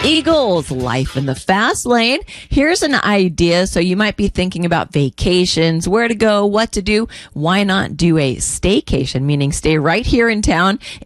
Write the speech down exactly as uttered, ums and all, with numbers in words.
Eagles, life in the fast lane. Here's an idea. So you might be thinking about vacations, where to go, what to do. Why not do a staycation, meaning stay right here in town